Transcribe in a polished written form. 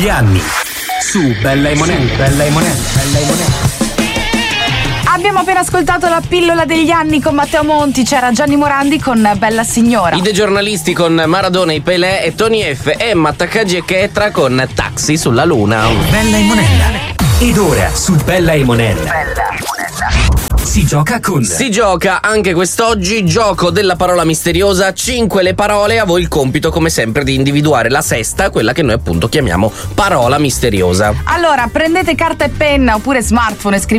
degli anni. Su Bella e Monella. Abbiamo appena ascoltato la pillola degli anni con Matteo Monti, c'era Gianni Morandi con Bella Signora. I dei giornalisti con Maradona, i Pelé e Tony F, Emma Takagi e Ketra con Taxi sulla Luna. Bella e Monella. Ed ora su Bella e Monella. Si gioca anche quest'oggi, gioco della parola misteriosa, 5 le parole, a voi il compito come sempre di individuare la sesta, quella che noi appunto chiamiamo parola misteriosa. Allora, prendete carta e penna oppure smartphone e scrivete